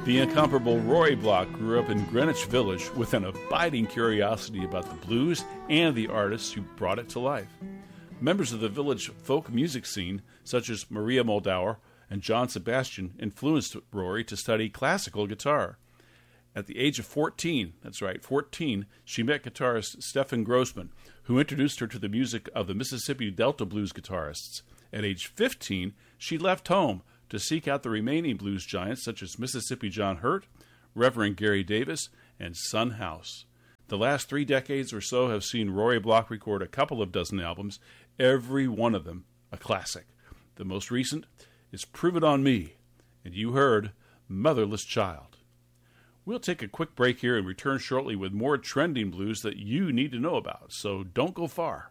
The incomparable Roy Block grew up in Greenwich Village with an abiding curiosity about the blues and the artists who brought it to life. Members of the village folk music scene, such as Maria Moldauer and John Sebastian, influenced Rory to study classical guitar. At the age of 14, that's right, 14, she met guitarist Stephen Grossman, who introduced her to the music of the Mississippi Delta blues guitarists. At age 15, she left home to seek out the remaining blues giants such as Mississippi John Hurt, Reverend Gary Davis, and Son House. The last 3 decades or so have seen Rory Block record a couple of dozen albums, every one of them a classic. The most recent is Prove It On Me, and you heard Motherless Child. We'll take a quick break here and return shortly with more trending blues that you need to know about, so don't go far.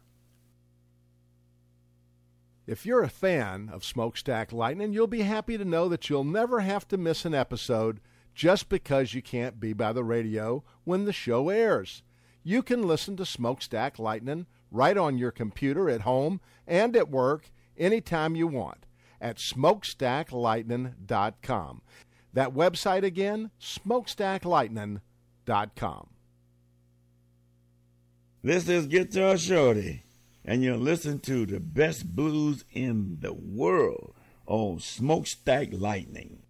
If you're a fan of Smokestack Lightning, you'll be happy to know that you'll never have to miss an episode just because you can't be by the radio when the show airs. You can listen to Smokestack Lightning right on your computer at home and at work anytime you want at smokestacklightning.com. That website again, smokestacklightning.com. This is Guitar Shorty, and you're listening to the best blues in the world on Smokestack Lightning.